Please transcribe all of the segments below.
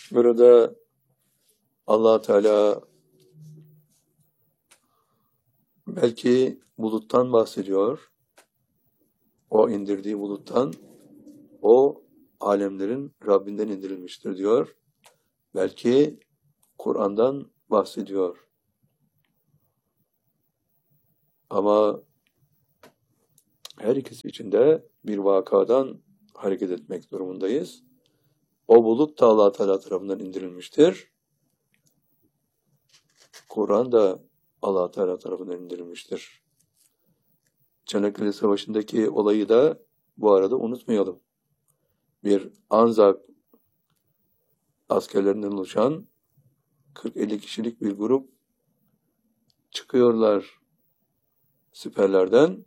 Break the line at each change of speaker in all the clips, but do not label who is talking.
Burada Allah Teala belki buluttan bahsediyor. O indirdiği buluttan, o alemlerin Rabbinden indirilmiştir diyor. Belki Kur'an'dan bahsediyor. Ama her ikisi için de bir vakadan hareket etmek durumundayız. O bulut da Allah Teala tarafından indirilmiştir. Kur'an da Allah Teala tarafından indirilmiştir. Çanakkale Savaşı'ndaki olayı da bu arada unutmayalım. Bir Anzak askerlerinden oluşan 40-50 kişilik bir grup çıkıyorlar siperlerden.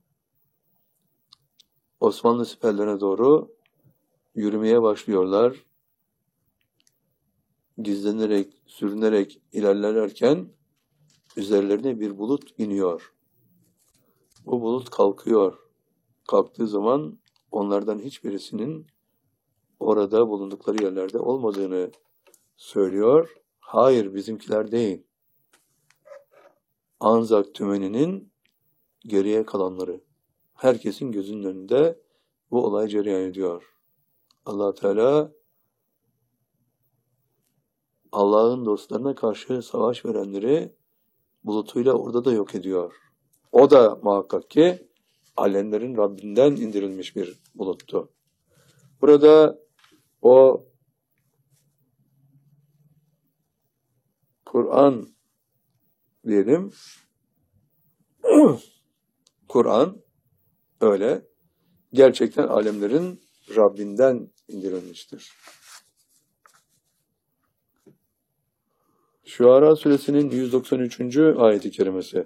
Osmanlı siperlerine doğru yürümeye başlıyorlar. Gizlenerek, sürünerek ilerlerken üzerlerine bir bulut iniyor. Bu bulut kalkıyor. Kalktığı zaman onlardan hiçbirisinin orada bulundukları yerlerde olmadığını söylüyor. Hayır, bizimkiler değil. Anzak tümeninin geriye kalanları. Herkesin gözünün önünde bu olay cereyan ediyor. Allah Teala Allah'ın dostlarına karşı savaş verenleri bulutuyla orada da yok ediyor. O da muhakkak ki alemlerin Rabbinden indirilmiş bir buluttu. Burada o Kur'an diyelim, Kur'an öyle gerçekten alemlerin Rabbinden indirilmiştir. Şuara suresinin 193. ayeti kerimesi.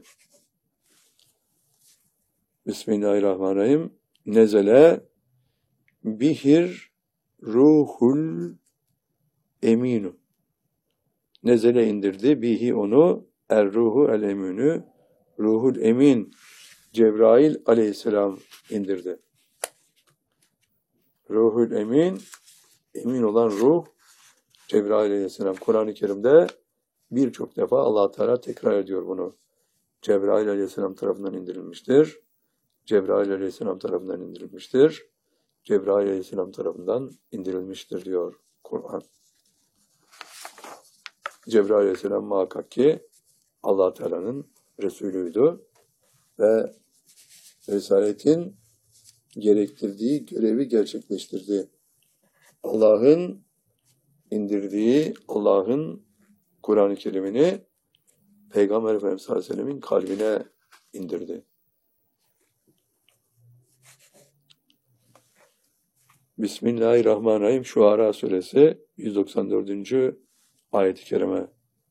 Bismillahirrahmanirrahim. Nezele bihir ruhul eminu. Nezele indirdi bihi onu er-ruhu el-eminü, ruhul emin Cebrail aleyhisselam indirdi. Ruhul emin, emin olan ruh Cebrail aleyhisselam. Kur'an-ı Kerim'de birçok defa Allah Teala tekrar ediyor bunu. Cebrail aleyhisselam tarafından indirilmiştir. Cebrail aleyhisselam tarafından indirilmiştir. Cebrail aleyhisselam tarafından indirilmiştir diyor Kur'an. Cebrail aleyhisselam muhakkak ki Allah Teala'nın Resulüydü ve Risaletin gerektirdiği görevi gerçekleştirdi. Allah'ın indirdiği, Allah'ın Kur'an-ı Kerim'ini Peygamber Efendimiz sallallahu aleyhi ve sellem'in kalbine indirdi. Bismillahirrahmanirrahim. Şuara suresi 194. ayet-i kerime.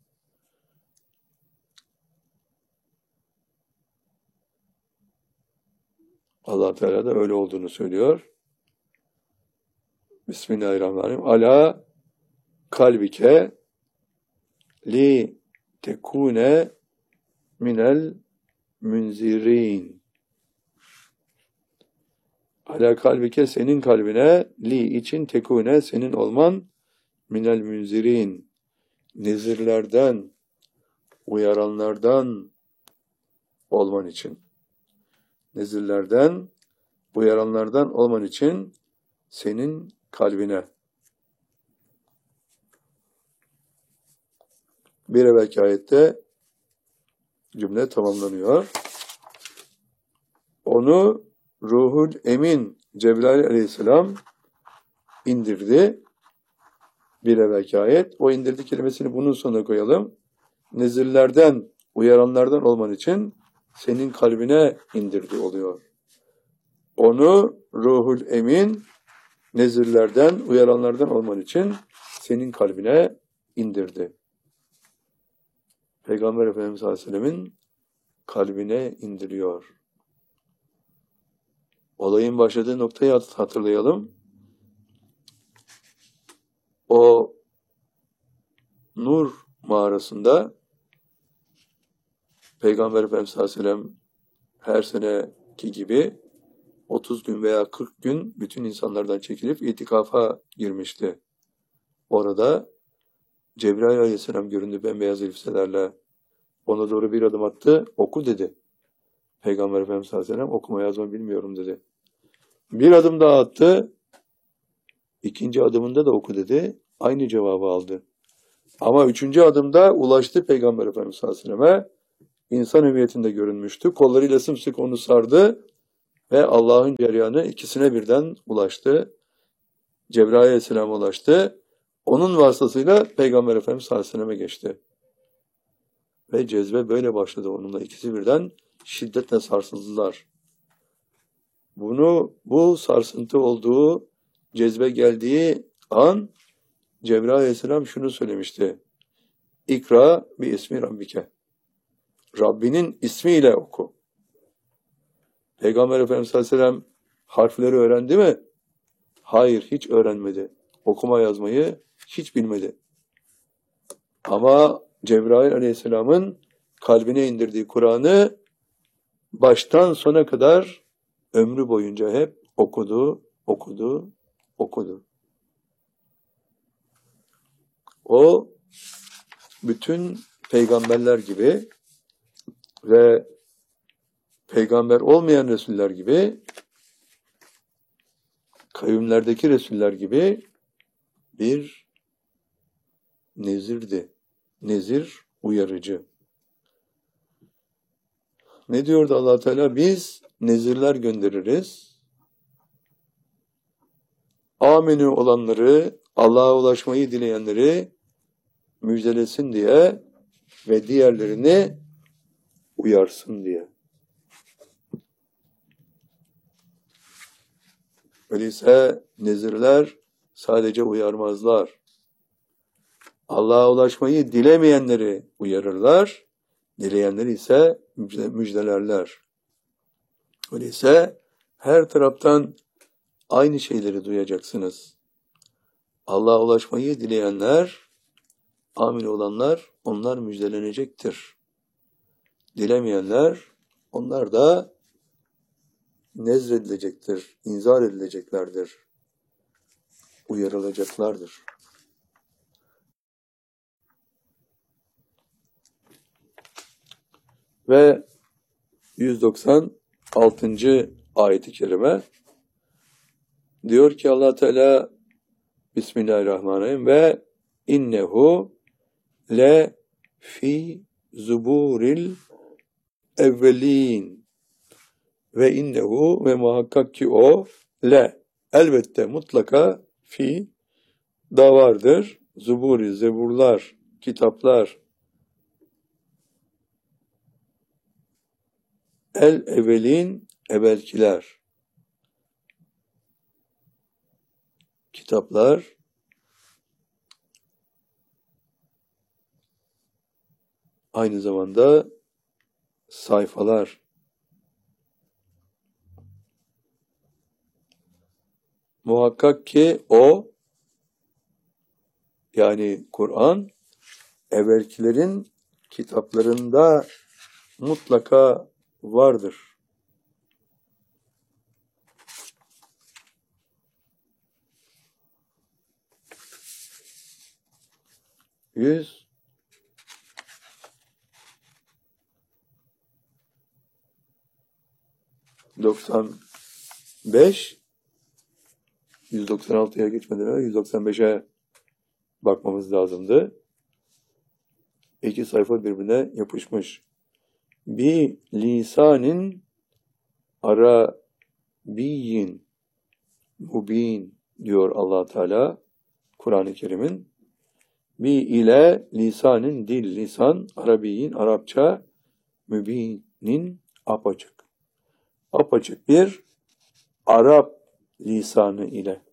Allah Teala da öyle olduğunu söylüyor. Bismillahirrahmanirrahim. Ala kalbike li tekune minel münzirin. Ala kalbike senin kalbine li için tekune senin olman minel münzirin. Nezirlerden, uyaranlardan olman için. Nezirlerden, uyaranlardan olman için senin kalbine. Bir evvelki ayette cümle tamamlanıyor. Onu Ruhul Emin Cebrail aleyhisselam indirdi. Bir evvelki ayet. O indirdi kelimesini bunun sonuna koyalım. Nezirlerden, uyaranlardan olman için senin kalbine indirdi oluyor. Onu Ruhul Emin nezirlerden, uyaranlardan olman için senin kalbine indirdi. Peygamber Efendimiz sallallahu aleyhi ve sellemin kalbine indiriyor. Olayın başladığı noktayı hatırlayalım. O Nur mağarasında Peygamber Efendimiz sallallahu aleyhi ve sellem her seneki gibi 30 gün veya 40 gün bütün insanlardan çekilip itikafa girmişti. Orada Cebrail aleyhisselam göründü bembeyaz elbiselerle. Ona doğru bir adım attı. Oku dedi. Peygamber Efendimiz sallallahu aleyhi ve sellem okuma yazma bilmiyorum dedi. Bir adım daha attı. İkinci adımında da oku dedi. Aynı cevabı aldı. Ama üçüncü adımda ulaştı Peygamber Efendimiz sallallahu aleyhi ve selleme. İnsan hüviyetinde görünmüştü. Kollarıyla sımsıkı onu sardı ve Allah'ın ceryanı ikisine birden ulaştı. Cebrail aleyhisselam ulaştı. Onun vasıtasıyla Peygamber Efendimiz sallallahu aleyhi ve selleme geçti. Ve cezbe böyle başladı onunla. İkisi birden şiddetle sarsıldılar. Bu sarsıntı olduğu, cezbe geldiği an Cebrail aleyhisselam şunu söylemişti. İkra bi ismi rabbike. Rabbinin ismiyle oku. Peygamber Efendimiz sallallahu aleyhi ve sellem harfleri öğrendi mi? Hayır, hiç öğrenmedi. Okuma yazmayı hiç bilmedi. Ama Cebrail aleyhisselamın kalbine indirdiği Kur'an'ı baştan sona kadar ömrü boyunca hep okudu. O bütün peygamberler gibi ve peygamber olmayan Resuller gibi, kavimlerdeki Resuller gibi bir nezirdi. Nezir, uyarıcı. Ne diyordu Allah Teala? Biz nezirler göndeririz. Amenü olanları, Allah'a ulaşmayı dileyenleri müjdelesin diye ve diğerlerini uyarsın diye. Öyleyse nezirler sadece uyarmazlar. Allah'a ulaşmayı dilemeyenleri uyarırlar, dileyenleri ise müjdelerler. Öyleyse her taraftan aynı şeyleri duyacaksınız. Allah'a ulaşmayı dileyenler, amin olanlar, onlar müjdelenecektir. Dilemeyenler, onlar da nezredilecektir, inzar edileceklerdir, uyarılacaklardır. Ve 196. ayet-i kerime diyor ki Allah Teala Bismillahirrahmanirrahim ve innehu le fi zuburil evvelin ve innehu ve muhakkak ki o le elbette mutlaka fi da vardır. Zuburi, zeburlar, kitaplar, el evvelin, evvelkiler. Kitaplar, aynı zamanda sayfalar. Muhakkak ki o, yani Kur'an, evvelkilerin kitaplarında mutlaka vardır. Yüz 95 196'ya geçmeden önce 195'e bakmamız lazımdı. İki sayfa birbirine yapışmış. Bi lisanin arabiyyin mubin diyor Allah Teala Kur'an-ı Kerim'in. Bi ile lisanin dil, lisan, arabiyyin, Arapça, mübinin apaçık. Apaçık bir Arap lisanı ile.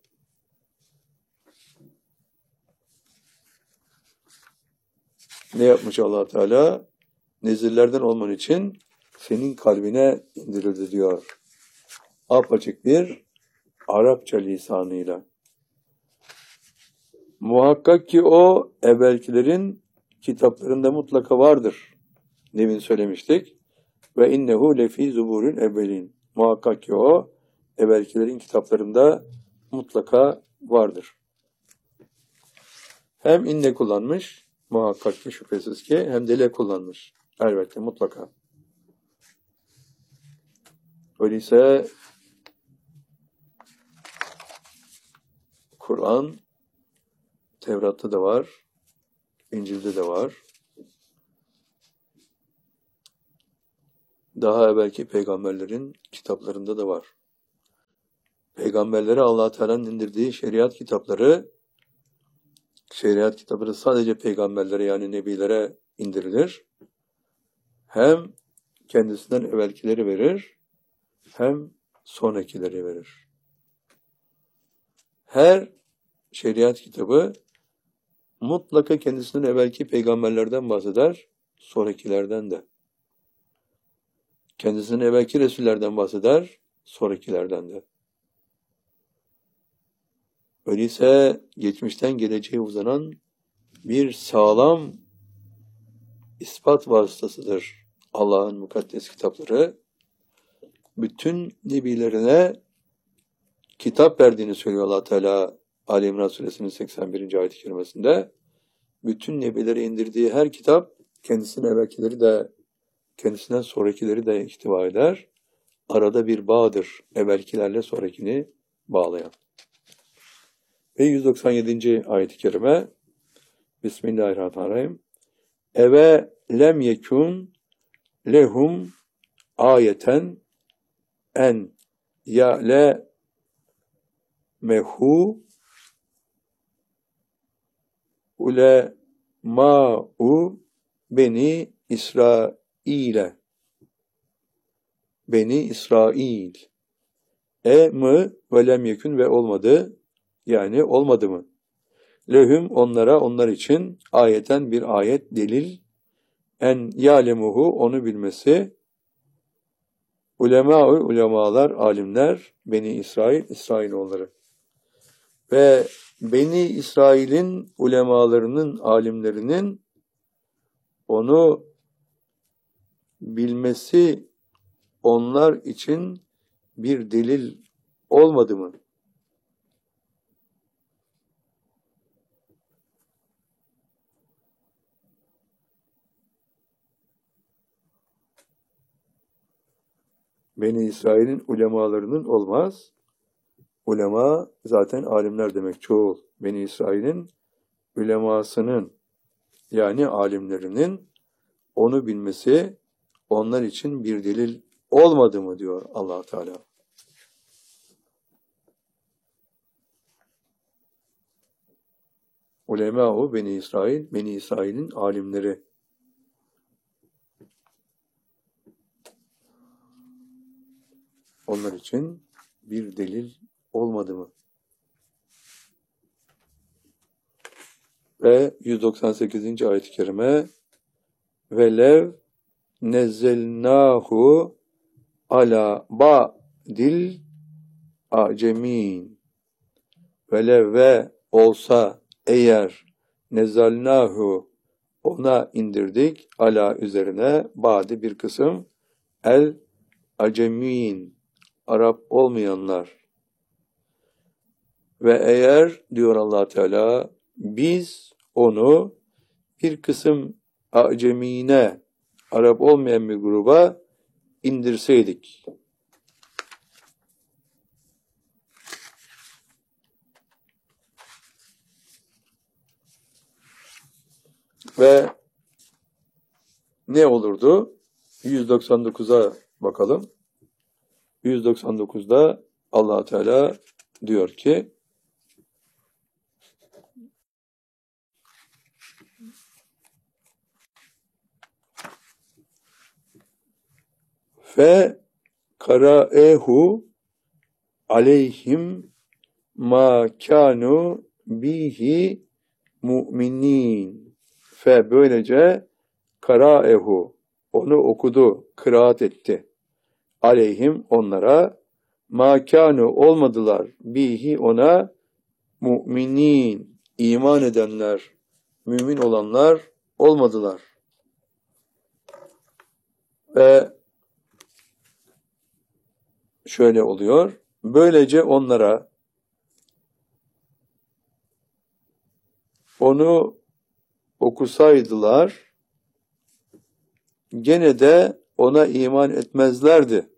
Ne yapmış Allah Teala? Nezirlerden olman için senin kalbine indirildi diyor. Apaçık bir Arapça lisanıyla. Muhakkak ki o evvelkilerin kitaplarında mutlaka vardır. Demin söylemiştik. Ve innehu lefî zuburil evvelin. Muhakkak ki o evvelkilerin kitaplarında mutlaka vardır. Hem inne kullanmış, muhakkak ki şüphesiz ki, hem de le kullanmış. Elbette, mutlaka. Öyleyse Kur'an Tevrat'ta da var, İncil'de de var. Daha evvelki peygamberlerin kitaplarında da var. Peygamberlere Allah Teala'nın indirdiği şeriat kitapları sadece peygamberlere yani nebilere indirilir. Hem kendisinden evvelkileri verir, hem sonrakileri verir. Her şeriat kitabı mutlaka kendisinden evvelki peygamberlerden bahseder, sonrakilerden de. Kendisinden evvelki Resullerden bahseder, sonrakilerden de. Öyleyse geçmişten geleceğe uzanan bir sağlam ispat vasıtasıdır Allah'ın mukaddes kitapları. Bütün nebilerine kitap verdiğini söylüyor Allah Teala Ali İmran Suresinin 81. ayet-i kerimesinde. Bütün nebilere indirdiği her kitap kendisinden evvelkileri de kendisinden sonrakileri de ihtiva eder. Arada bir bağdır evvelkilerle sonrakini bağlayan. Ve 197. ayet-i kerime Bismillahirrahmanirrahim. Eve lem yekun lehum ayeten en ya'le mehu ulema'u beni İsrail'e. Beni İsrail. Mı ve lem yekun ve olmadı. Yani olmadı mı? Lehum onlara, onlar için ayeten bir ayet, delil. En ya'lemuhu onu bilmesi. Ulemalar, alimler, Beni İsrail, İsrailoğulları. Ve Beni İsrail'in ulemalarının, alimlerinin onu bilmesi onlar için bir delil olmadı mı? Beni İsrail'in ulemalarının olmaz. Ulema zaten alimler demek, çoğul. Beni İsrail'in ulemasının yani alimlerinin onu bilmesi onlar için bir delil olmadı mı diyor Allah Teala. Ulema-u Beni İsrail, Beni İsrail'in alimleri. Onlar için bir delil olmadı mı? Ve 198. ayet-i kerime velev nezzelnahu ala ba'dil acemin velev ve olsa eğer nezzelnahu ona indirdik ala üzerine ba'di bir kısım el acemin Arap olmayanlar ve eğer diyor Allah Teala biz onu bir kısım acemine Arap olmayan bir gruba indirseydik. Ve ne olurdu? 199'a bakalım. 199'da Allah Teala diyor ki fe karaehu aleyhim ma kanu bihi mu'minin. Fe böylece karaehu onu okudu, kıraat etti. Aleyhim onlara ma kanu olmadılar bihi ona mu'minin iman edenler, mümin olanlar olmadılar. Ve şöyle oluyor. Böylece onlara onu okusaydılar gene de ona iman etmezlerdi.